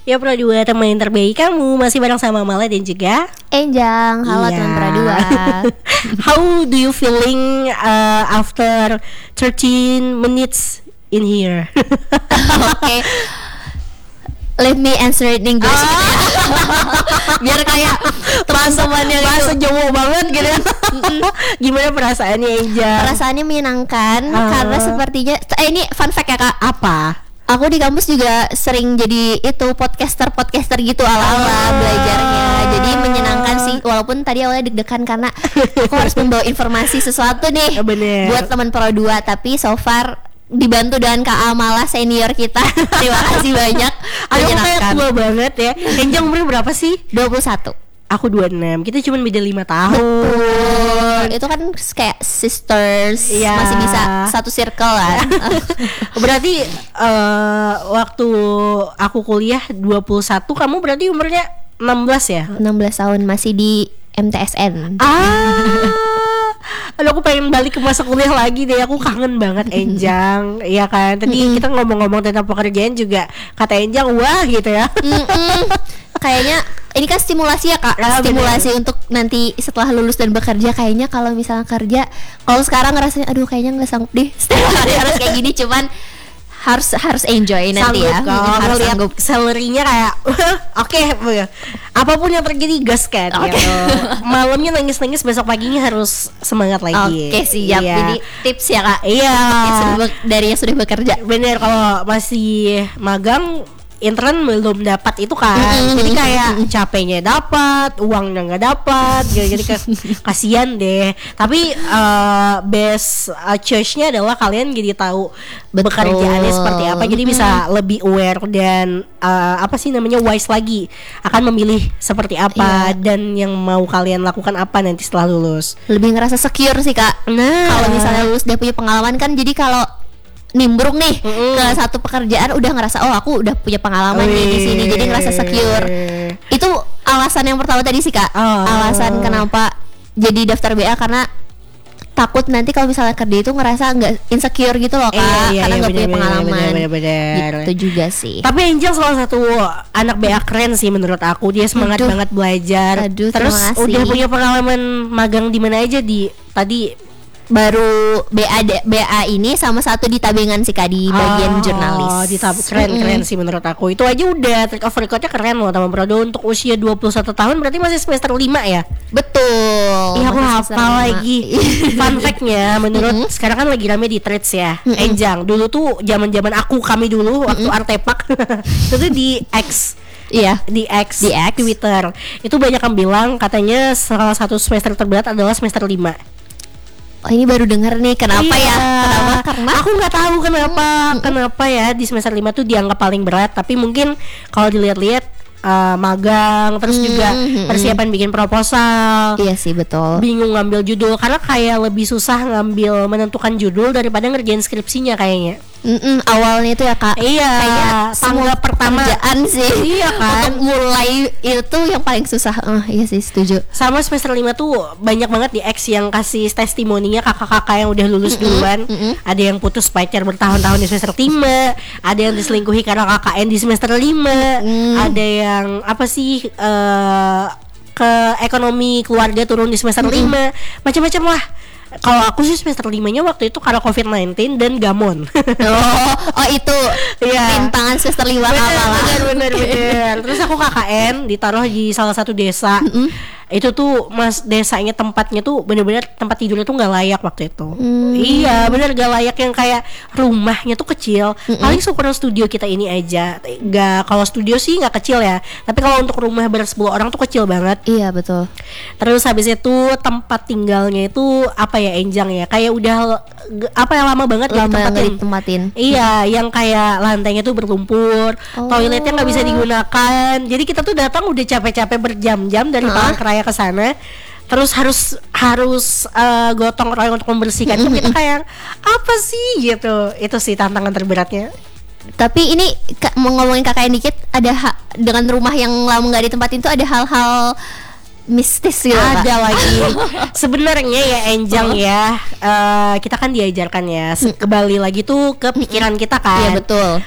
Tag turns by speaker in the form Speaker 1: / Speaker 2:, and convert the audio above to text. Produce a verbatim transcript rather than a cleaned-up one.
Speaker 1: Ya Pro dua, teman yang terbaik kamu. Masih bareng sama Mala dan juga
Speaker 2: Enjang. Halo
Speaker 1: iya.
Speaker 2: teman Pro dua.
Speaker 1: How do you feeling uh, after thirteen minutes in here?
Speaker 2: Oke, let me answer it in English.
Speaker 1: Ah.
Speaker 2: Biar kayak teman-temannya
Speaker 1: bahasa
Speaker 2: gitu.
Speaker 1: Jawa banget gitu. Gimana perasaannya Enjang?
Speaker 2: Perasaannya menyenangkan
Speaker 1: Ah.
Speaker 2: karena sepertinya eh ini fun fact ya Kak.
Speaker 1: Apa?
Speaker 2: Aku di kampus juga sering jadi itu podcaster-podcaster gitu ala-ala
Speaker 1: Ah.
Speaker 2: belajarnya. Jadi menyenangkan sih, walaupun tadi awalnya deg-degan karena aku harus membawa informasi sesuatu nih
Speaker 1: Bener.
Speaker 2: buat teman Pro dua, tapi so far dibantu dengan Kak Amala senior kita. Terima kasih banyak.
Speaker 1: Aduh kayak
Speaker 2: Menyenangkan.
Speaker 1: tua banget ya. Enjang umurnya berapa sih?
Speaker 2: dua puluh satu.
Speaker 1: Aku dua puluh enam. Kita cuma beda lima tahun.
Speaker 2: Betul. Itu kan kayak sisters,
Speaker 1: Iya.
Speaker 2: masih bisa satu circle kan.
Speaker 1: Berarti eh, waktu aku kuliah dua puluh satu, kamu berarti umurnya enam belas ya?
Speaker 2: enam belas tahun masih di M T S N.
Speaker 1: Ah, aduh aku pengen balik ke masa kuliah lagi deh. Aku kangen banget Enjang. Iya kan? Tadi kita ngomong-ngomong tentang pekerjaan juga kata Enjang, wah gitu ya.
Speaker 2: Mm-mm. Kayaknya ini kan stimulasi ya Kak.
Speaker 1: Ah,
Speaker 2: Stimulasi untuk nanti setelah lulus dan bekerja. Kayaknya kalau misalnya kerja, kalau sekarang ngerasanya aduh kayaknya nggak sanggup deh setiap hari harus kayak gini. Cuman harus harus enjoy nanti ya.
Speaker 1: Sanggup kok,
Speaker 2: Harus
Speaker 1: ngeliat
Speaker 2: sanggup.
Speaker 1: salary-nya kayak oke, apapun yang terjadi gas kan
Speaker 2: Oke.
Speaker 1: gitu. Malamnya nangis-nangis, besok paginya harus semangat lagi.
Speaker 2: Oke siap.
Speaker 1: Iya.
Speaker 2: Ini tips ya Kak.
Speaker 1: Iya.
Speaker 2: Yang sudah be- dari yang sudah bekerja.
Speaker 1: Bener, kalau masih magang intern belum dapat itu kan.
Speaker 2: Mm-mm.
Speaker 1: Jadi kayak capeknya dapat, uangnya nggak dapat gitu. Jadi kayak kasihan deh. Tapi uh, best uh, choice-nya adalah kalian jadi tahu
Speaker 2: Betul.
Speaker 1: pekerjaannya seperti apa. Jadi bisa lebih aware dan uh, apa sih namanya wise lagi akan memilih seperti apa
Speaker 2: Iya.
Speaker 1: dan yang mau kalian lakukan apa nanti setelah lulus.
Speaker 2: Lebih ngerasa secure sih Kak.
Speaker 1: Nah,
Speaker 2: Kalau misalnya lulus dia punya pengalaman kan, jadi kalau nimbrung nih
Speaker 1: Mm-mm.
Speaker 2: ke satu pekerjaan udah ngerasa oh aku udah punya pengalaman nih di sini, jadi ngerasa secure. Itu alasan yang pertama tadi sih Kak.
Speaker 1: Oh.
Speaker 2: Alasan kenapa jadi daftar B A, karena takut nanti kalau misalnya kerja itu ngerasa nggak insecure gitu loh Kak.
Speaker 1: Iya, iya,
Speaker 2: Karena
Speaker 1: iya,
Speaker 2: nggak punya
Speaker 1: bener,
Speaker 2: pengalaman.
Speaker 1: bener, bener, bener.
Speaker 2: Gitu juga sih.
Speaker 1: Tapi Angel salah satu anak B A keren sih menurut aku. Dia semangat
Speaker 2: Aduh.
Speaker 1: banget belajar.
Speaker 2: Aduh,
Speaker 1: Terus
Speaker 2: terima kasih.
Speaker 1: udah punya pengalaman magang di mana aja di tadi.
Speaker 2: Baru B A D- B A ini sama satu di Tabengan sih Kak, di bagian
Speaker 1: Oh,
Speaker 2: jurnalis.
Speaker 1: di tab- keren
Speaker 2: Mm-mm.
Speaker 1: keren sih menurut aku. Itu aja udah track of recordnya keren loh teman Prodo. Untuk usia dua puluh satu tahun berarti masih semester lima ya.
Speaker 2: Betul.
Speaker 1: Iya aku
Speaker 2: Masih
Speaker 1: hafal
Speaker 2: sama.
Speaker 1: lagi. Fun fact-nya menurut
Speaker 2: Mm-mm.
Speaker 1: sekarang kan lagi rame di threads ya.
Speaker 2: Mm-mm.
Speaker 1: Enjang dulu tuh zaman-zaman aku kami dulu waktu Artepak itu tuh di X.
Speaker 2: Iya.
Speaker 1: Di X,
Speaker 2: Di X.
Speaker 1: Twitter itu banyak yang bilang katanya salah satu semester terberat adalah semester lima.
Speaker 2: Oh ini baru denger nih, kenapa
Speaker 1: Iya.
Speaker 2: ya? Kenapa? Karena
Speaker 1: Aku nggak tahu kenapa kenapa ya di semester lima tuh dianggap paling berat. Tapi mungkin kalau dilihat-lihat uh, magang terus juga
Speaker 2: Mm-mm.
Speaker 1: persiapan bikin proposal,
Speaker 2: iya sih betul.
Speaker 1: bingung ngambil judul karena kayak lebih susah ngambil menentukan judul daripada ngerjain skripsinya kayaknya.
Speaker 2: Mm-mm, awalnya itu ya Kak.
Speaker 1: Iya,
Speaker 2: Kayaknya
Speaker 1: tangga pertama.
Speaker 2: pekerjaan sih.
Speaker 1: Iya kan?
Speaker 2: Untuk mulai itu yang paling susah. Oh, iya sih setuju.
Speaker 1: Sama semester lima tuh banyak banget di X yang kasih testimoninya kakak-kakak yang udah lulus duluan.
Speaker 2: mm-mm.
Speaker 1: Ada yang putus pacar bertahun-tahun di semester lima, ada yang diselingkuhi karena K K N di semester lima,
Speaker 2: Mm.
Speaker 1: ada yang apa sih eh, ke ekonomi keluarga turun di semester lima, macam-macam lah. Kalau aku sih semester limanya waktu itu karena covid sembilan belas dan gamon.
Speaker 2: Oh, oh itu
Speaker 1: Iya.
Speaker 2: rintangan semester lima
Speaker 1: Bener,
Speaker 2: apa lah.
Speaker 1: bener, bener, bener. Terus aku K K N ditaruh di salah satu desa. Itu tuh mas desanya tempatnya tuh bener-bener tempat tidurnya tuh nggak layak waktu itu.
Speaker 2: Hmm.
Speaker 1: Iya bener gak layak, yang kayak rumahnya tuh kecil. Paling seukuran studio kita ini aja. Gak, kalau studio sih nggak kecil ya. Tapi kalau untuk rumah bersepuluh orang tuh kecil banget.
Speaker 2: Iya betul.
Speaker 1: Terus habis itu tempat tinggalnya itu apa ya Enjang ya, kayak udah g- apa ya lama banget gak
Speaker 2: Lama nggak
Speaker 1: ditempatin.
Speaker 2: ditempatin.
Speaker 1: Iya, yang kayak lantainya tuh berlumpur,
Speaker 2: Oh.
Speaker 1: toiletnya nggak bisa digunakan. Jadi kita tuh datang udah capek-capek berjam-jam dari Palangkaraya ke sana. Terus harus harus eh, gotong royong untuk membersihkan. Itu kita kayak apa sih gitu. Itu sih tantangan terberatnya.
Speaker 2: Tapi ini Kak, mau ngomongin K K N dikit, ada ha- dengan rumah yang lama nggak ditempatin tuh ada hal-hal mistis gitu Kak?
Speaker 1: Ada lagi. Sebenarnya ya Enjang ya, eh, kita kan diajarkan ya se- kembali lagi tuh ke pikiran kita kan.
Speaker 2: Iya betul.